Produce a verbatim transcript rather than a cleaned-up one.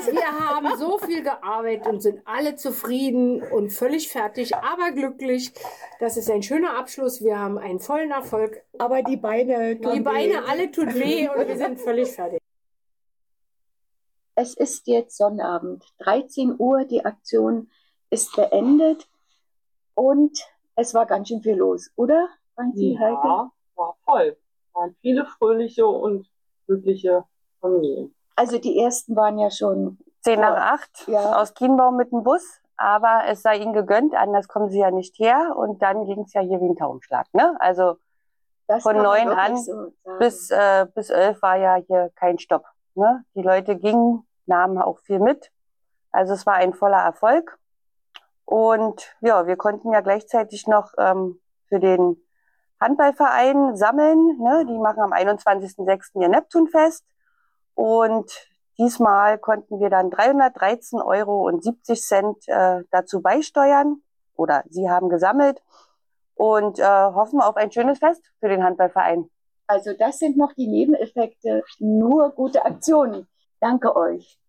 Wir haben so viel gearbeitet und sind alle zufrieden und völlig fertig, aber glücklich. Das ist ein schöner Abschluss. Wir haben einen vollen Erfolg. Aber die Beine tun Die Beine, weh. alle tut weh und wir sind völlig fertig. Es ist jetzt Sonnabend, dreizehn Uhr, die Aktion ist beendet und es war ganz schön viel los, oder? Franzi, Heike? Ja, war voll. Waren viele fröhliche und glückliche Familien. Also die ersten waren ja schon Zehn nach acht Ja. aus Kienbaum mit dem Bus, aber es sei ihnen gegönnt, anders kommen sie ja nicht her und dann ging es ja hier wie ein Taubenschlag, ne? Also Das von kann man neun wirklich an so sagen. bis, äh, bis elf war ja hier kein Stopp, ne? Die Leute gingen, nahmen auch viel mit, also es war ein voller Erfolg und ja, wir konnten ja gleichzeitig noch ähm, für den Handballverein sammeln, ne? Die machen am einundzwanzigsten sechsten ihr Neptunfest und diesmal konnten wir dann dreihundertdreizehn Euro und siebzig Cent äh, dazu beisteuern oder sie haben gesammelt und äh, hoffen auf ein schönes Fest für den Handballverein. Also das sind noch die Nebeneffekte, nur gute Aktionen. Danke euch.